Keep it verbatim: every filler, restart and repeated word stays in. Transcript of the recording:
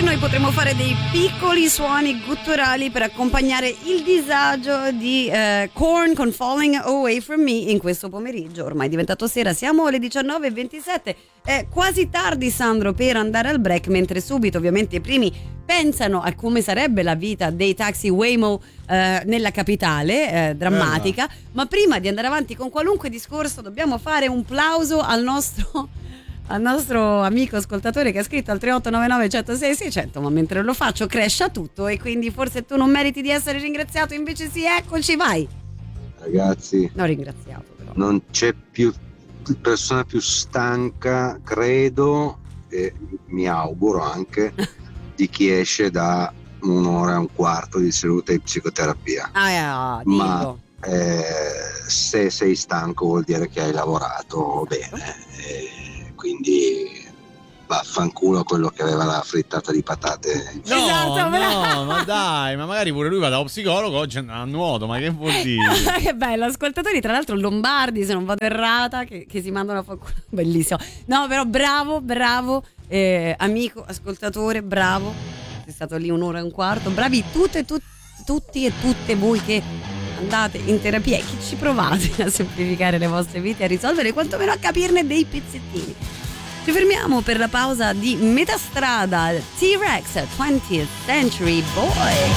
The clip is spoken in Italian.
noi potremo fare dei piccoli suoni gutturali per accompagnare il disagio di eh, Korn con Falling Away From Me in questo pomeriggio. Ormai è diventato sera, siamo alle diciannove e ventisette. È quasi tardi, Sandro, per andare al break, mentre subito ovviamente i primi pensano a come sarebbe la vita dei taxi Waymo eh, nella capitale, eh, drammatica. Bella. Ma prima di andare avanti con qualunque discorso dobbiamo fare un plauso al nostro... al nostro amico ascoltatore che ha scritto al tre otto nove nove uno zero sei sei zero zero, ma mentre lo faccio cresce tutto e quindi forse tu non meriti di essere ringraziato, invece sì, eccoci, vai. Ragazzi, no, ringraziato però. Non c'è più persona più stanca, credo, e mi auguro anche, di chi esce da un'ora e un quarto di seduta di psicoterapia. Ah, ma eh, se sei stanco vuol dire che hai lavorato bene. Eh, quindi vaffanculo quello che aveva la frittata di patate. No, esatto, no, ma dai, ma magari pure lui va dallo psicologo, oggi andrà a nuoto, ma che vuol dire? Che bello, ascoltatori tra l'altro lombardi, se non vado errata, che, che si mandano a fare bellissimo. No, però bravo, bravo, eh, amico, ascoltatore, bravo, sei stato lì un'ora e un quarto, bravi tutte, tut, tutti e tutte voi che andate in terapia e che ci provate a semplificare le vostre vite, a risolvere, quantomeno a capirne dei pezzettini. Ci fermiamo per la pausa di metà strada. T-Rex, twentieth Century Boy.